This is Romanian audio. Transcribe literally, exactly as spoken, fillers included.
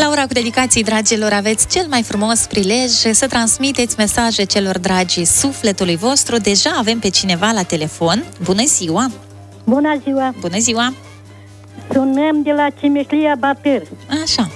La ora cu dedicații, dragilor, aveți cel mai frumos prilej să transmiteți mesaje celor dragi sufletului vostru. Deja avem pe cineva la telefon. Bună ziua! Bună ziua! Bună ziua! Sunăm de la Cimeșlia Batâr. Așa.